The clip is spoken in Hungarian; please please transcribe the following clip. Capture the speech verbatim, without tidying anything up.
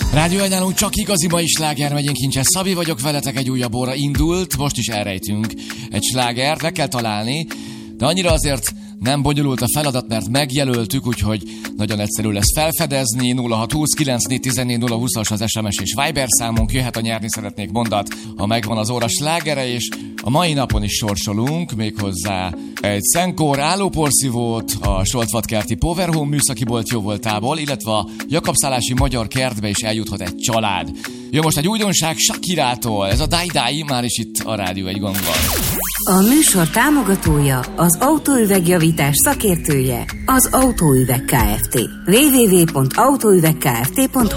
Rádió Egy nálunk csak igaziba is sláger megyén kincses. Szabi vagyok, veletek egy újabb óra indult. Most is elrejtünk egy slágert, meg kell találni. De annyira azért nem bonyolult a feladat, mert megjelöltük, úgyhogy nagyon egyszerű lesz felfedezni. nulla hat húsz kilenc négy tizennégy nulla húszas az es em es és Viber számunk. Jöhet a nyerni szeretnék mondat, ha megvan az óra slágere, és a mai napon is sorsolunk, méghozzá egy Szenkor állóporszívót a Soltvatkerti Power Home műszaki bolt jóvoltából, illetve a Jakabszállási Magyar Kertbe is eljuthat egy család. Jön most egy újdonság Shakirától, ez a Dai Dai, már is itt a Rádió Egy gangban. A műsor támogatója, az autóüvegjavítás szakértője, az Autóüveg Kft. double-u double-u double-u pont autóüveg kft pont hu